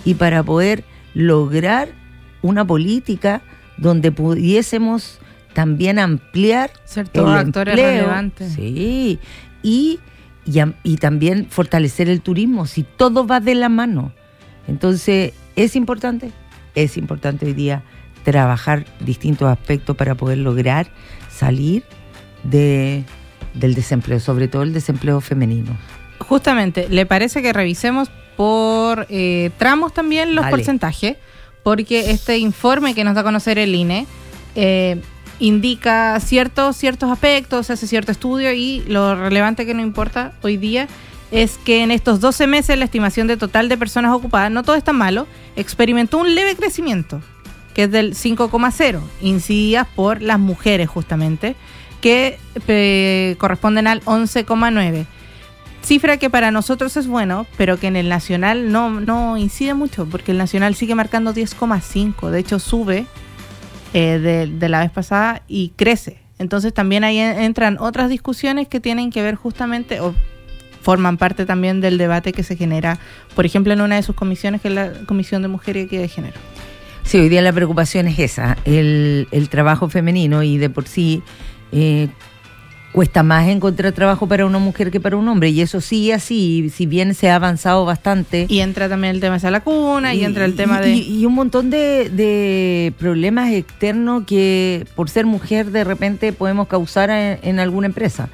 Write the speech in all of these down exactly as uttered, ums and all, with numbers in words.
y para poder lograr una política donde pudiésemos también ampliar ser todos el actores empleo, relevantes. Sí, y, y, y también fortalecer el turismo, si todo va de la mano. Entonces, es importante, es importante hoy día trabajar distintos aspectos para poder lograr salir de, del desempleo, sobre todo el desempleo femenino. Justamente, ¿le parece que revisemos por eh, tramos también los Dale. porcentajes? Porque este informe que nos da a conocer el I N E eh, indica ciertos, ciertos aspectos, hace cierto estudio, y lo relevante que nos importa hoy día es que en estos doce meses la estimación de total de personas ocupadas, no todo es tan malo, experimentó un leve crecimiento, que es del cinco coma cero, incididas por las mujeres justamente, que eh, corresponden al once coma nueve. Cifra que para nosotros es bueno, pero que en el nacional no, no incide mucho, porque el nacional sigue marcando diez coma cinco, de hecho sube eh, de, de la vez pasada y crece. Entonces también ahí entran otras discusiones que tienen que ver justamente, o forman parte también del debate que se genera, por ejemplo, en una de sus comisiones, que es la Comisión de Mujer y Equidad de Género. Sí, hoy día la preocupación es esa, el, el trabajo femenino, y de por sí eh, cuesta más encontrar trabajo para una mujer que para un hombre, y eso sigue así, si bien se ha avanzado bastante. Y entra también el tema de la cuna, y, y entra el tema y, de... Y, y un montón de, de problemas externos que por ser mujer de repente podemos causar en, en alguna empresa.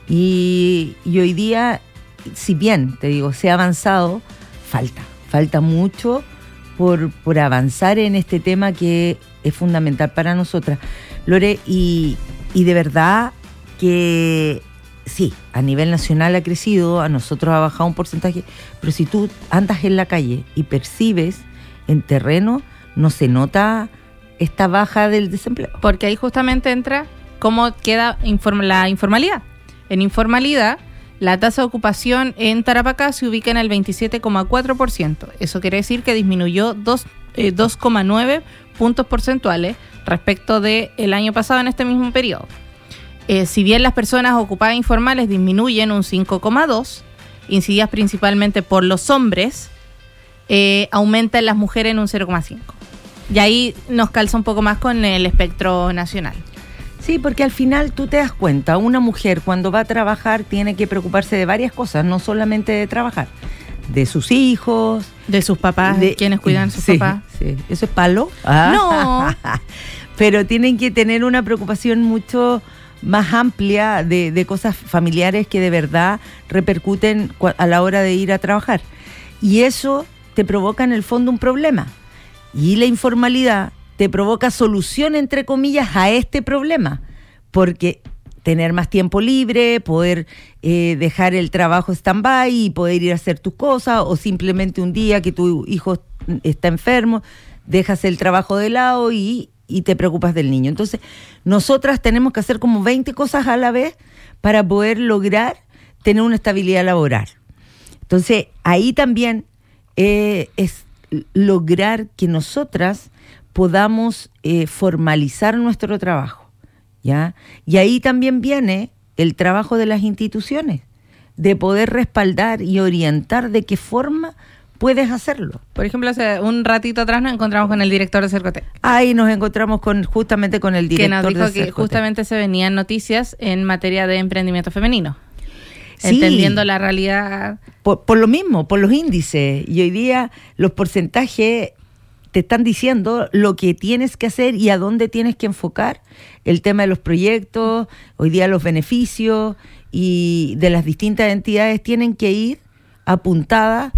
Y, y hoy día, si bien, te digo, se ha avanzado, falta, falta mucho por, por avanzar en este tema que es fundamental para nosotras. Lore, y, y de verdad que sí, a nivel nacional ha crecido, a nosotros ha bajado un porcentaje, pero si tú andas en la calle y percibes en terreno, no se nota esta baja del desempleo. Porque ahí justamente entra cómo queda inform- la informalidad. En informalidad, la tasa de ocupación en Tarapacá se ubica en el veintisiete coma cuatro por ciento. Eso quiere decir que disminuyó dos, eh, dos coma nueve puntos porcentuales respecto del año pasado en este mismo periodo. Eh, si bien las personas ocupadas informales disminuyen un cinco coma dos, incididas principalmente por los hombres, eh, aumenta en las mujeres en un cero coma cinco. Y ahí nos calza un poco más con el espectro nacional. Sí, porque al final tú te das cuenta, una mujer cuando va a trabajar tiene que preocuparse de varias cosas, no solamente de trabajar, de sus hijos, de sus papás, de quienes cuidan a sus sí, papás. Sí. ¿Eso es palo? No. Pero tienen que tener una preocupación mucho más amplia de, de cosas familiares que de verdad repercuten a la hora de ir a trabajar. Y eso te provoca en el fondo un problema. Y la informalidad te provoca solución, entre comillas, a este problema. Porque tener más tiempo libre, poder eh, dejar el trabajo stand-by y poder ir a hacer tus cosas, o simplemente un día que tu hijo está enfermo, dejas el trabajo de lado y... y te preocupas del niño. Entonces, nosotras tenemos que hacer como veinte cosas a la vez para poder lograr tener una estabilidad laboral. Entonces, ahí también eh, es lograr que nosotras podamos eh, formalizar nuestro trabajo, ¿ya? Y ahí también viene el trabajo de las instituciones, de poder respaldar y orientar de qué forma puedes hacerlo. Por ejemplo, hace un ratito atrás nos encontramos con el director de Cercotec. Ahí nos encontramos con justamente con el director de que nos dijo de que justamente se venían noticias en materia de emprendimiento femenino. Sí, entendiendo la realidad. Por, por lo mismo, por los índices. Y hoy día los porcentajes te están diciendo lo que tienes que hacer y a dónde tienes que enfocar el tema de los proyectos, hoy día los beneficios y de las distintas entidades tienen que ir apuntadas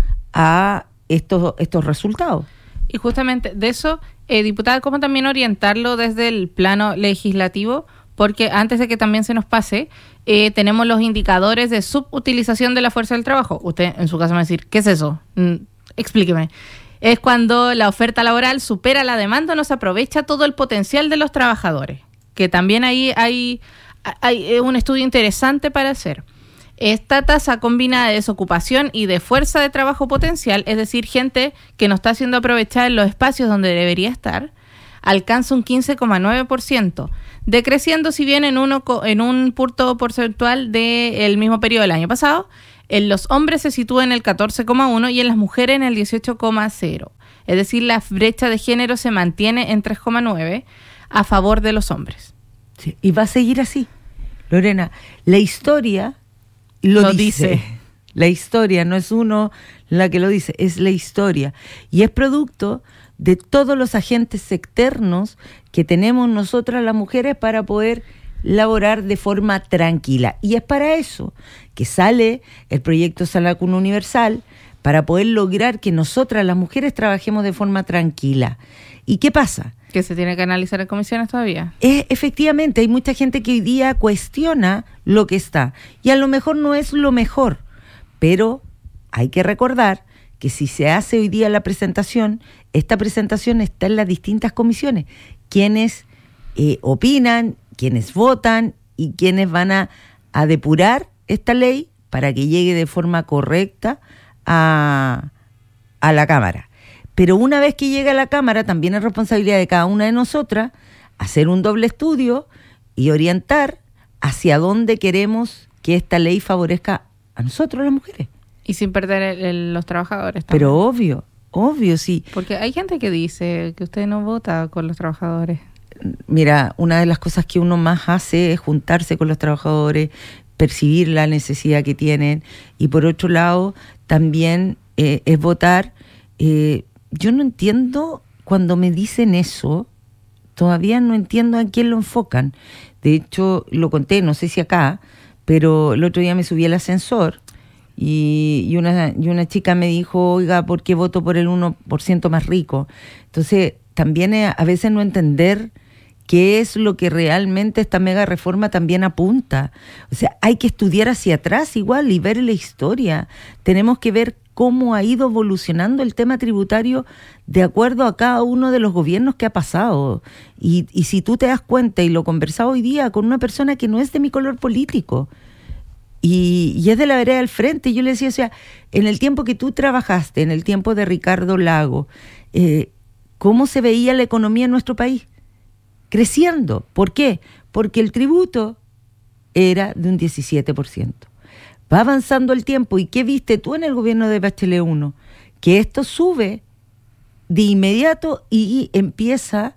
a estos, estos resultados. Y justamente de eso, eh, diputada, ¿cómo también orientarlo desde el plano legislativo? Porque antes de que también se nos pase, eh, tenemos los indicadores de subutilización de la fuerza del trabajo. Usted en su caso me va a decir, ¿qué es eso? Mm, explíqueme. Es cuando la oferta laboral supera la demanda, no se aprovecha todo el potencial de los trabajadores. Que también ahí hay, hay un estudio interesante para hacer. Esta tasa combinada de desocupación y de fuerza de trabajo potencial, es decir, gente que no está siendo aprovechada en los espacios donde debería estar, alcanza un quince coma nueve por ciento, decreciendo si bien en, uno, en un punto porcentual del mismo periodo del año pasado, En los hombres se sitúa en el catorce coma uno y en las mujeres en el dieciocho coma cero. Es decir, la brecha de género se mantiene en tres coma nueve a favor de los hombres. Sí, y va a seguir así. Lorena, la historia lo, Lo dice. dice. La historia no es uno la que lo dice, es la historia. Y es producto de todos los agentes externos que tenemos nosotras las mujeres para poder laborar de forma tranquila. Y es para eso que sale el proyecto Sala Cuna Universal, para poder lograr que nosotras las mujeres trabajemos de forma tranquila. ¿Y qué pasa? Que se tiene que analizar en comisiones todavía. Eh, efectivamente, hay mucha gente que hoy día cuestiona lo que está. Y a lo mejor no es lo mejor, pero hay que recordar que si se hace hoy día la presentación, esta presentación está en las distintas comisiones. Quienes eh, opinan, quienes votan y quienes van a, a depurar esta ley para que llegue de forma correcta a, a la Cámara. Pero una vez que llegue a la Cámara, también es responsabilidad de cada una de nosotras hacer un doble estudio y orientar hacia dónde queremos que esta ley favorezca a nosotros las mujeres. Y sin perder el, el, los trabajadores también. Pero obvio, obvio, sí. Porque hay gente que dice que usted no vota con los trabajadores. Mira, una de las cosas que uno más hace es juntarse con los trabajadores, percibir la necesidad que tienen, y por otro lado también eh, es votar. Eh, yo no entiendo cuando me dicen eso, todavía no entiendo a quién lo enfocan. De hecho, lo conté, no sé si acá, pero el otro día me subí al ascensor y, y, una, y una chica me dijo, oiga, ¿por qué voto por el uno por ciento más rico? Entonces, también es, a veces no entender qué es lo que realmente esta mega reforma también apunta. O sea, hay que estudiar hacia atrás igual y ver la historia. Tenemos que ver cómo ha ido evolucionando el tema tributario de acuerdo a cada uno de los gobiernos que ha pasado. Y, y si tú te das cuenta, y lo conversaba hoy día con una persona que no es de mi color político, y, y es de la vereda del frente, yo le decía, o sea, en el tiempo que tú trabajaste, en el tiempo de Ricardo Lago, eh, ¿cómo se veía la economía en nuestro país? Creciendo. ¿Por qué? Porque el tributo era de un diecisiete por ciento. Va avanzando el tiempo. ¿Y qué viste tú en el gobierno de Bachelet uno? Que esto sube de inmediato y empieza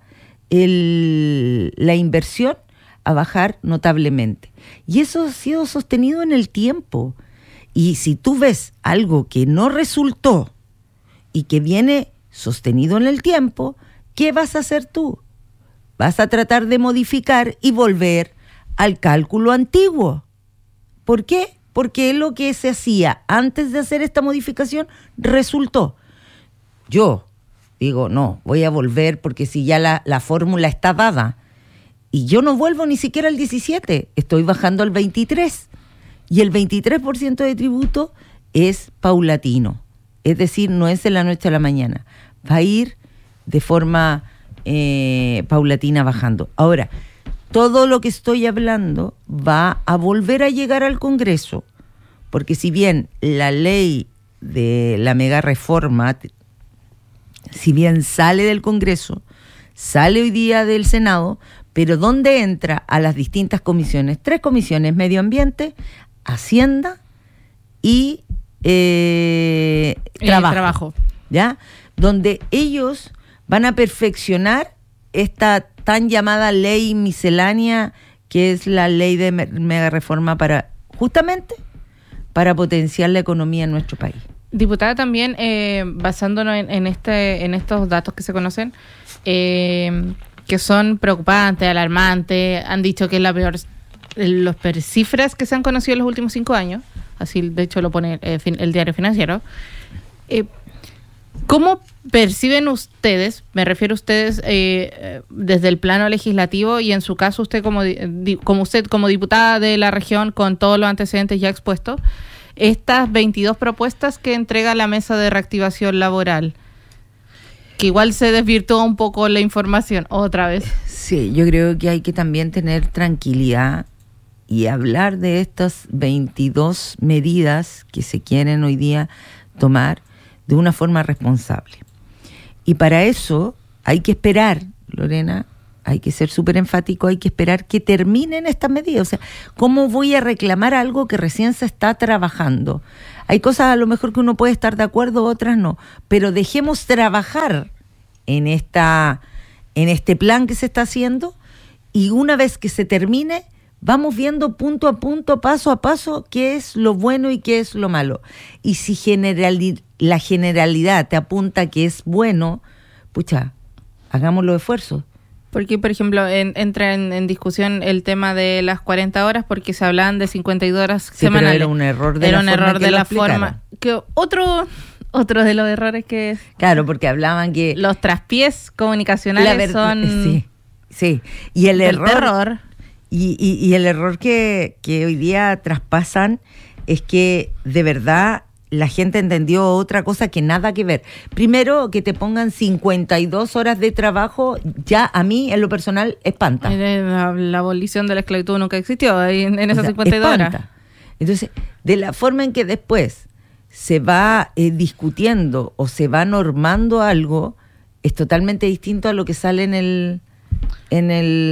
el, la inversión a bajar notablemente. Y eso ha sido sostenido en el tiempo. Y si tú ves algo que no resultó y que viene sostenido en el tiempo, ¿qué vas a hacer tú? Vas a tratar de modificar y volver al cálculo antiguo. ¿Por qué? Porque lo que se hacía antes de hacer esta modificación resultó. Yo digo, no, voy a volver porque si ya la, la fórmula está dada. Y yo no vuelvo ni siquiera al diecisiete, estoy bajando al veintitrés. Y el veintitrés por ciento de tributo es paulatino. Es decir, no es de la noche a la mañana. Va a ir de forma eh, paulatina bajando. Ahora, todo lo que estoy hablando va a volver a llegar al Congreso, porque si bien la ley de la mega reforma, si bien sale del Congreso, sale hoy día del Senado, pero ¿dónde entra? A las distintas comisiones. Tres comisiones: Medio Ambiente, Hacienda y eh, trabajo, trabajo. ¿Ya? Donde ellos van a perfeccionar esta tan llamada ley miscelánea, que es la ley de mega reforma, para justamente para potenciar la economía en nuestro país. Diputada, también eh, basándonos en, en este en estos datos que se conocen, eh, que son preocupantes, alarmantes, han dicho que es la peor, los peores cifras que se han conocido en los últimos cinco años, así de hecho lo pone eh, el Diario Financiero. Eh, ¿Cómo perciben ustedes, me refiero a ustedes eh, desde el plano legislativo, y en su caso usted como, di, como usted como diputada de la región con todos los antecedentes ya expuestos, estas veintidós propuestas que entrega la Mesa de Reactivación Laboral? Que igual se desvirtuó un poco la información otra vez. Sí, yo creo que hay que también tener tranquilidad y hablar de estas veintidós medidas que se quieren hoy día tomar de una forma responsable. Y para eso hay que esperar, Lorena, hay que ser súper enfático, hay que esperar que terminen estas medidas. O sea, ¿cómo voy a reclamar algo que recién se está trabajando? Hay cosas a lo mejor que uno puede estar de acuerdo, otras no, pero dejemos trabajar en esta, en este plan que se está haciendo, y una vez que se termine, vamos viendo punto a punto, paso a paso, qué es lo bueno y qué es lo malo. Y si generali- la generalidad te apunta que es bueno, pucha, hagamos los esfuerzos. Porque, por ejemplo, en, entra en, en discusión el tema de las cuarenta horas, porque se hablaban de cincuenta y dos horas sí, semanales. Pero era un error de era la un forma error que de lo la explicaron. forma. Que otro, otro de los errores que es. Claro, porque hablaban que Los traspiés comunicacionales la ver- son. Sí, sí. Y el del error. terror. Y, y, y el error que, que hoy día traspasan es que de verdad la gente entendió otra cosa que nada que ver. Primero, que te pongan cincuenta y dos horas de trabajo, ya a mí en lo personal espanta. La, la abolición de la esclavitud nunca existió ahí en, en esas O sea, cincuenta y dos espanta. horas. Entonces, de la forma en que después se va eh, discutiendo o se va normando algo, es totalmente distinto a lo que sale en el en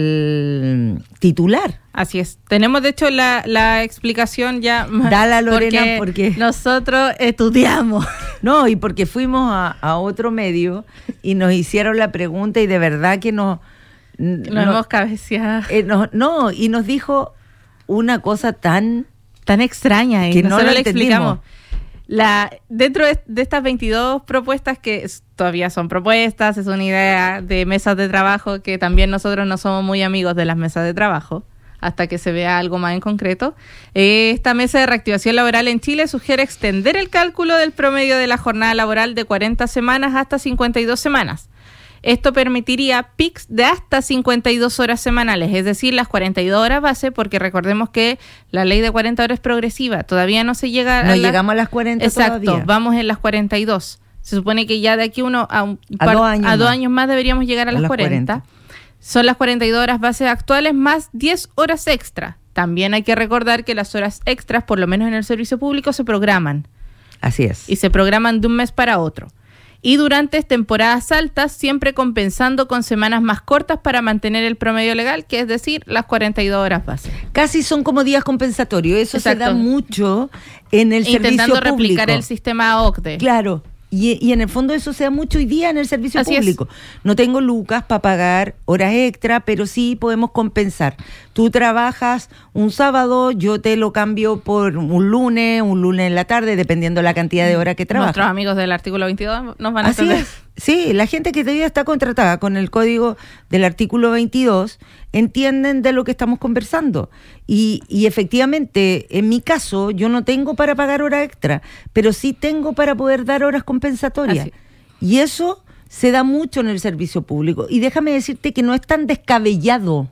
el titular. Así es. Tenemos, de hecho, la, la explicación ya. Dala, Lorena, porque nosotros estudiamos. No, y porque fuimos a, a otro medio y nos hicieron la pregunta y de verdad que nos... Nos no, hemos cabeceado. Eh, no, no, y nos dijo una cosa tan... Tan extraña. Y que no nosotros lo le explicamos. entendimos. La, dentro de, de estas veintidós propuestas, que es, todavía son propuestas, es una idea de mesas de trabajo, que también nosotros no somos muy amigos de las mesas de trabajo, hasta que se vea algo más en concreto. Esta mesa de reactivación laboral en Chile sugiere extender el cálculo del promedio de la jornada laboral de cuarenta semanas hasta cincuenta y dos semanas. Esto permitiría pics de hasta cincuenta y dos horas semanales, es decir, las cuarenta y dos horas base, porque recordemos que la ley de cuarenta horas es progresiva, todavía no se llega a... No la... llegamos a las cuarenta Exacto, todavía. Vamos en las cuarenta y dos. Se supone que ya de aquí uno a, un a, par, dos, años a dos más. años más deberíamos llegar a, a las, las cuarenta. cuarenta. Son las cuarenta y dos horas bases actuales más diez horas extra. También hay que recordar que las horas extras, por lo menos en el servicio público, se programan. Así es. Y se programan de un mes para otro. Y durante temporadas altas, siempre compensando con semanas más cortas para mantener el promedio legal, que es decir, las cuarenta y dos horas base. Casi son como días compensatorios. Eso Exacto. Se da mucho en el Intentando servicio público. Intentando replicar el sistema O C D E. Claro. Y, y en el fondo eso se da mucho hoy día en el servicio Así público. Es. No tengo lucas para pagar horas extra, pero sí podemos compensar. Tú trabajas un sábado, yo te lo cambio por un lunes, un lunes en la tarde, dependiendo de la cantidad de horas que trabajas. Nuestros amigos del artículo veintidós nos van a Así entender. es. Sí, la gente que todavía está contratada con el código del artículo veintidós entienden de lo que estamos conversando. Y, y efectivamente, en mi caso, yo no tengo para pagar hora extra, pero sí tengo para poder dar horas compensatorias. Así. Y eso se da mucho en el servicio público. Y déjame decirte que no es tan descabellado.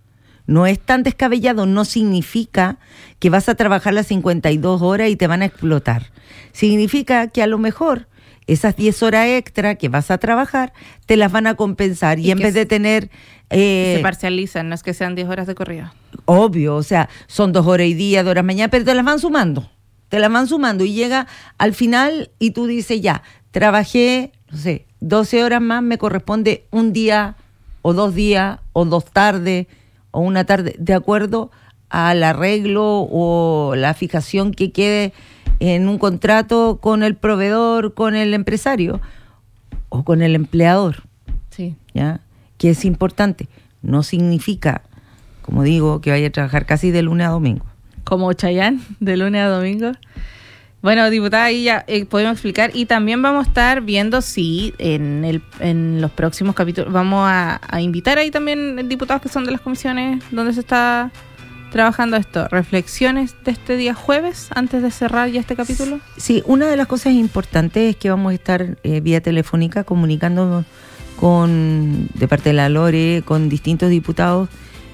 No es tan descabellado, no significa que vas a trabajar las cincuenta y dos horas y te van a explotar. Significa que a lo mejor esas diez horas extra que vas a trabajar te las van a compensar y, y en vez de tener... Eh, se parcializan, no es que sean diez horas de corrido. Obvio, o sea, son dos horas y día, dos horas mañana, pero te las van sumando, te las van sumando y llega al final y tú dices ya, trabajé, no sé, doce horas más, me corresponde un día o dos días o dos tardes o una tarde, de acuerdo al arreglo o la fijación que quede en un contrato con el proveedor, con el empresario o con el empleador. Sí. ¿Ya? Que es importante. No significa, como digo, que vaya a trabajar casi de lunes a domingo. Como Chayán, de lunes a domingo. Bueno, diputada, ahí ya eh, podemos explicar. Y también vamos a estar viendo si en el en los próximos capítulos vamos a, a invitar ahí también diputados que son de las comisiones donde se está trabajando esto. Reflexiones de este día jueves antes de cerrar ya este capítulo. Sí, una de las cosas importantes es que vamos a estar eh, vía telefónica comunicándonos con, de parte de la Lore, con distintos diputados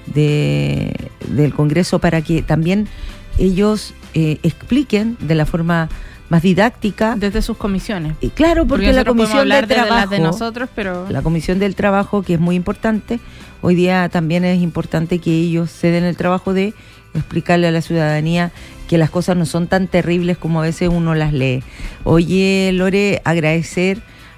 de, del Congreso para que también ellos eh, expliquen de la forma más didáctica. Desde sus comisiones. Y claro, porque, porque la Comisión del Trabajo, de las de nosotros, pero... la Comisión del Trabajo, que es muy importante, hoy día también es importante que ellos se den el trabajo de explicarle a la ciudadanía que las cosas no son tan terribles como a veces uno las lee. Oye, Lore, agradecer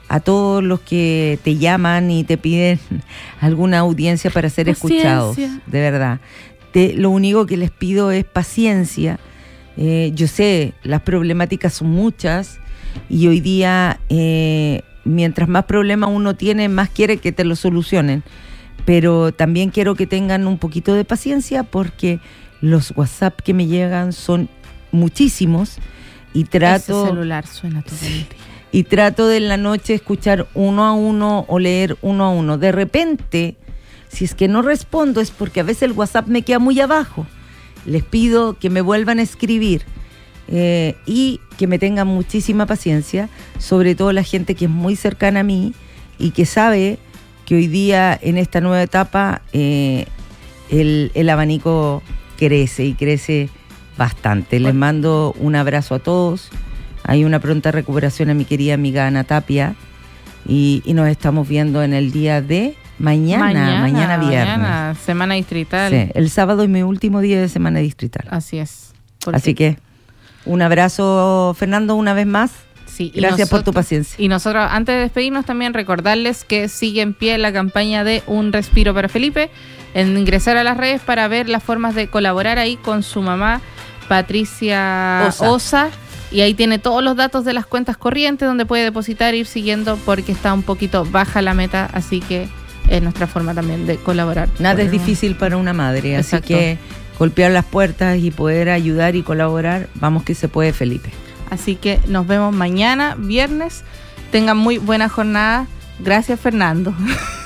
a todos los que te llaman y te piden alguna audiencia para ser Paciencia. escuchados, de verdad. Te, lo único que les pido es paciencia. Eh, yo sé, las problemáticas son muchas y hoy día, eh, mientras más problemas uno tiene, más quiere que te lo solucionen. Pero también quiero que tengan un poquito de paciencia porque los WhatsApp que me llegan son muchísimos y trato... Ese celular suena todo el día. Y trato de en la noche escuchar uno a uno o leer uno a uno. De repente, si es que no respondo es porque a veces el WhatsApp me queda muy abajo. Les pido que me vuelvan a escribir eh, y que me tengan muchísima paciencia, sobre todo la gente que es muy cercana a mí y que sabe que hoy día en esta nueva etapa eh, el, el abanico crece y crece bastante. Les mando un abrazo a todos. Hay una pronta recuperación a mi querida amiga Ana Tapia y, y nos estamos viendo en el día de mañana, mañana, mañana viernes. Mañana, semana distrital. Sí, el sábado es mi último día de semana distrital. Así es. Así que un abrazo, Fernando, una vez más. Sí, Gracias nosotros, por tu paciencia. Y nosotros, antes de despedirnos, también recordarles que sigue en pie la campaña de Un Respiro para Felipe, en ingresar a las redes para ver las formas de colaborar ahí con su mamá, Patricia Osa. Osa. Y ahí tiene todos los datos de las cuentas corrientes donde puede depositar e ir siguiendo porque está un poquito baja la meta, así que es nuestra forma también de colaborar. Nada es difícil para una madre, Exacto. Así que golpear las puertas y poder ayudar y colaborar, vamos que se puede, Felipe. Así que nos vemos mañana, viernes. Tengan muy buena jornada. Gracias, Fernando.